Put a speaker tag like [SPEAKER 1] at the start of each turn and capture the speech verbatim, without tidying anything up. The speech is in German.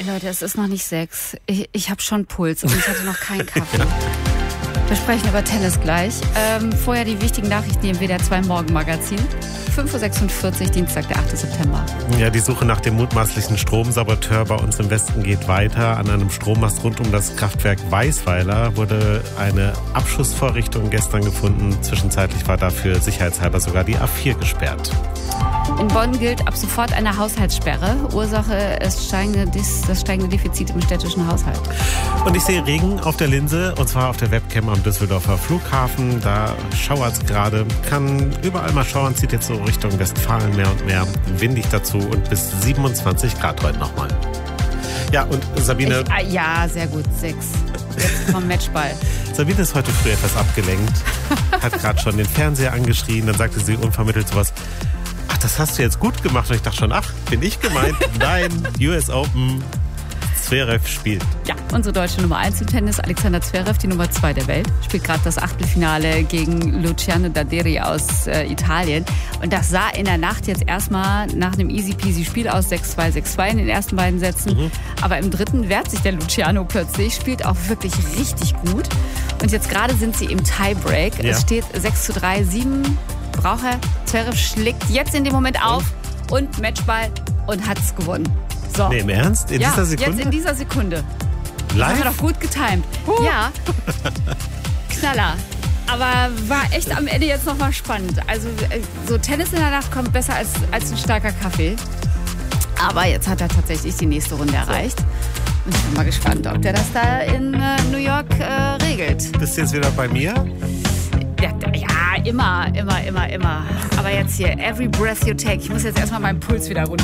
[SPEAKER 1] Leute, es ist noch nicht sechs. Ich, ich habe schon Puls und ich hatte noch keinen Kaffee. Wir sprechen über Tennis gleich. Ähm, vorher die wichtigen Nachrichten im W D R zwei Morgenmagazin. fünf Uhr sechsundvierzig, Dienstag, der achte September.
[SPEAKER 2] Ja, die Suche nach dem mutmaßlichen Stromsaboteur bei uns im Westen geht weiter. An einem Strommast rund um das Kraftwerk Weisweiler wurde eine Abschussvorrichtung gestern gefunden. Zwischenzeitlich war dafür sicherheitshalber sogar die A vier gesperrt.
[SPEAKER 1] In Bonn gilt ab sofort eine Haushaltssperre. Ursache ist steigende, das steigende Defizit im städtischen Haushalt.
[SPEAKER 2] Und ich sehe Regen auf der Linse, und zwar auf der Webcam am Düsseldorfer Flughafen. Da schauert es gerade. Kann überall mal schauern, zieht jetzt so Richtung Westfalen mehr und mehr. Windig dazu und bis siebenundzwanzig Grad heute nochmal. Ja, und Sabine...
[SPEAKER 1] Ich, ah, ja, sehr gut, sechs. Jetzt vom Matchball.
[SPEAKER 2] Sabine ist heute früh etwas abgelenkt. Hat gerade schon den Fernseher angeschrien. Dann sagte sie unvermittelt sowas: Ach, das hast du jetzt gut gemacht. Und ich dachte schon, ach, bin ich gemeint? Nein, U S Open, Zverev spielt.
[SPEAKER 1] Ja, unsere deutsche Nummer eins im Tennis, Alexander Zverev, die Nummer zwei der Welt, spielt gerade das Achtelfinale gegen Luciano Daderi aus äh, Italien. Und das sah in der Nacht jetzt erstmal nach einem easy-peasy-Spiel aus, sechs zwei, sechs zwei in den ersten beiden Sätzen. Mhm. Aber im dritten wehrt sich der Luciano plötzlich, spielt auch wirklich richtig gut. Und jetzt gerade sind sie im Tiebreak. Ja. Es steht sechs zu drei, sieben braucht er. Zverev schlägt jetzt in dem Moment auf und Matchball und hat es gewonnen. So.
[SPEAKER 2] Nee, im Ernst? In
[SPEAKER 1] ja,
[SPEAKER 2] dieser Sekunde?
[SPEAKER 1] Jetzt in dieser Sekunde.
[SPEAKER 2] Live?
[SPEAKER 1] Das haben wir doch gut getimt. Uh. Ja, Knaller. Aber war echt am Ende jetzt nochmal spannend. Also so Tennis in der Nacht kommt besser als, als ein starker Kaffee. Aber jetzt hat er tatsächlich die nächste Runde erreicht. Und ich bin mal gespannt, ob der das da in äh, New York äh, regelt.
[SPEAKER 2] Bist du jetzt wieder bei mir?
[SPEAKER 1] Ja, ja, immer, immer, immer, immer. Aber jetzt hier, every breath you take. Ich muss jetzt erstmal meinen Puls wieder runter.